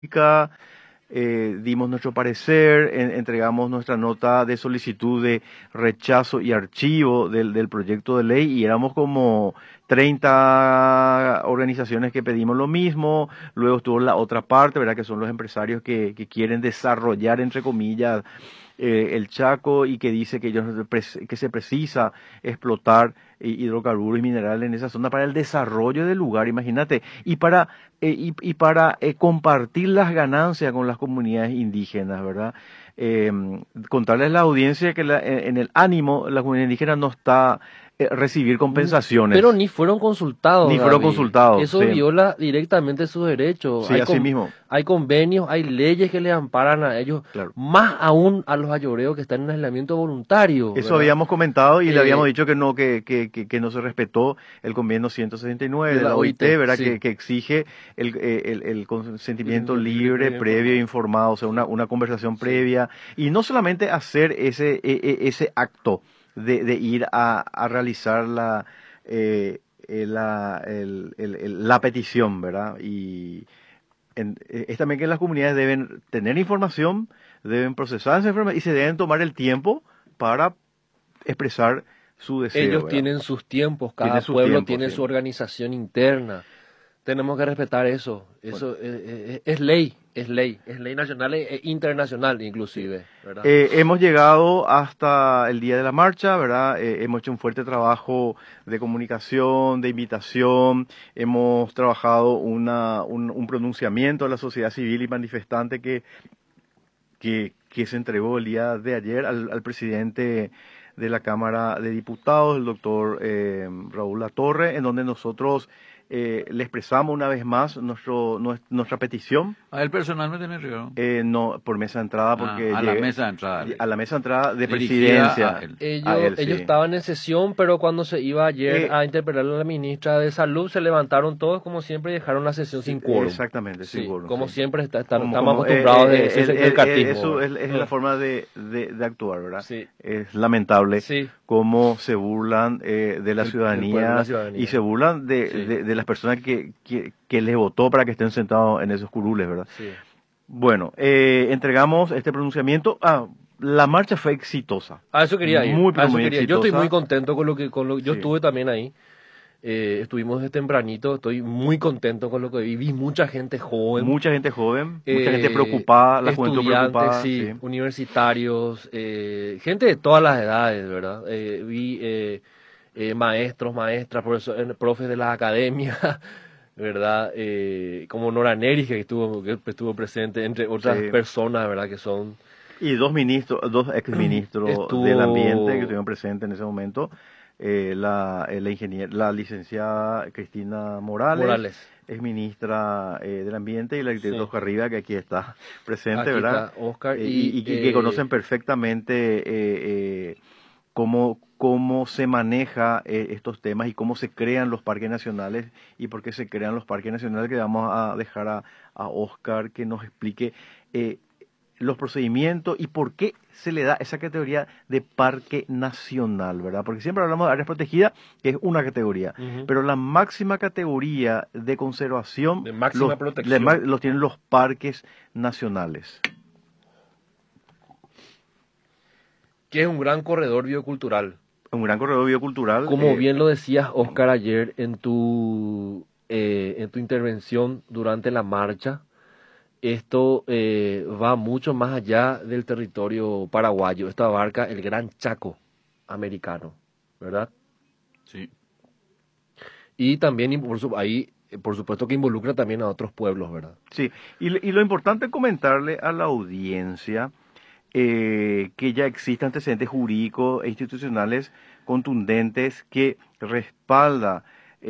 dimos nuestro parecer, entregamos nuestra nota de solicitud de rechazo y archivo del proyecto de ley y éramos como 30 organizaciones que pedimos lo mismo. Luego estuvo la otra parte, ¿verdad? Que son los empresarios que quieren desarrollar, entre comillas, el Chaco y que dice que, que se precisa explotar hidrocarburos y minerales en esa zona para el desarrollo del lugar, imagínate, y para compartir las ganancias con las comunidades indígenas, ¿verdad? Eh, Contarles a la audiencia que en el ánimo la comunidad indígena no está recibir Pero compensaciones, ni fueron consultados, ni fueron Gaby. consultados, Eso sí, viola directamente sus derechos. sí, así mismo, Hay convenios, hay leyes que les amparan a ellos, claro. más aún a los ayoreos que están en aislamiento voluntario, Eso ¿verdad? habíamos comentado y le habíamos Eh, dicho que no, que no se respetó el convenio 169 de de la la OIT, OIT, ¿verdad? sí. Que exige el consentimiento Consentimiento libre, libre, previo e previo e informado. informado, o sea, una conversación Sí. previa. Y no solamente hacer ese acto de ir a realizar la petición, ¿verdad? Y es también que las comunidades deben tener información, deben procesar esa información y se deben tomar el tiempo para expresar su deseo, Ellos ¿verdad? tienen sus tiempos, Tiene cada sus pueblo tiempos, tiene sí. su organización interna. Tenemos que respetar eso. Bueno, Eso es ley, es ley nacional e internacional sí. inclusive, ¿verdad? Hemos llegado hasta el día de la marcha, ¿verdad? Hemos hecho un fuerte trabajo de comunicación, de invitación, hemos trabajado un pronunciamiento a la sociedad civil y manifestante que se entregó el día de ayer al presidente de la Cámara de Diputados, el doctor Raúl Latorre, en donde nosotros le expresamos una vez más nuestra petición, A él personalmente le entregaron. no por mesa de entrada, Ah, porque a la mesa de entrada. a la mesa de entrada de Dirigida presidencia, a él. a él, Ellos sí. estaban en sesión, pero cuando se iba ayer Eh, a interpelar a la ministra de Salud, se levantaron todos como siempre y dejaron la sesión sí, sin quórum. exactamente, sin Sí, quórum, como sí. siempre Como, estamos como acostumbrados de ese del cartismo, eso ¿verdad? es la forma de actuar, ¿verdad? Sí, Es lamentable sí, cómo se burlan de la del pueblo, la ciudadanía y se ciudadanía. burlan Sí, de las personas que les votó para que estén sentados en esos curules, ¿verdad? sí. Bueno, entregamos este pronunciamiento. La marcha fue exitosa, A eso quería ir, muy a pero eso muy quería. Yo estoy muy exitosa. contento yo Sí. estuve también ahí. Estuvimos desde tempranito, estoy muy contento con lo que vi. Vi mucha gente joven, Mucha gente joven, mucha gente preocupada, la juventud estudiantes, preocupada, sí, sí. universitarios, gente de todas las edades, ¿verdad? Vi maestros, maestras, profes de las academias, ¿verdad? Como Nora Neris, que estuvo presente, entre otras Sí. personas, ¿verdad? Que son... Y dos exministros del ambiente que Estuvo estuvieron presentes en ese momento, la licenciada Cristina Morales, Morales. es ministra del ambiente, y la arquitecta Sí. Oscar Rivas, que aquí está presente, Aquí ¿verdad? está Oscar Y que conocen perfectamente cómo se maneja estos temas y cómo se crean los parques nacionales y por qué se crean los parques nacionales, que vamos a dejar a Oscar que nos explique eh, los procedimientos y por qué se le da esa categoría de parque nacional, ¿verdad? Porque siempre hablamos de áreas protegidas, que es una categoría, Ujú. pero la máxima categoría de conservación De máxima los tienen los parques nacionales. Que es un gran corredor biocultural. Un gran corredor biocultural. Como bien lo decías, Oscar, ayer en tu intervención durante la marcha, esto va mucho más allá del territorio paraguayo. Esto abarca el Gran Chaco americano, ¿verdad? Sí. Y también, por supuesto, que involucra también a otros pueblos, ¿verdad? Sí, y lo importante es comentarle a la audiencia que ya existen antecedentes jurídicos e institucionales contundentes que respalda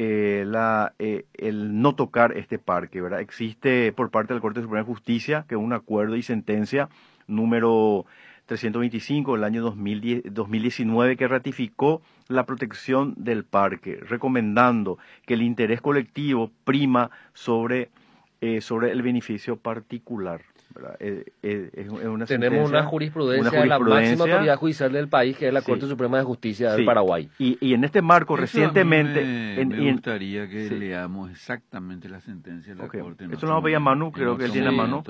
el no tocar este parque, ¿verdad? Existe por parte de la Corte Suprema de Justicia que un acuerdo y sentencia número 325 del año 2019 que ratificó la protección del parque, recomendando que el interés colectivo prima sobre sobre el beneficio particular, ¿verdad? Es una Tenemos una jurisprudencia de la máxima autoridad judicial del país, que es la Corte Suprema de Justicia del Paraguay. Y en este marco, Eso recientemente... me gustaría que leamos exactamente la sentencia de la Corte. Eso lo vamos a pedir a Manu, creo que él tiene a mano.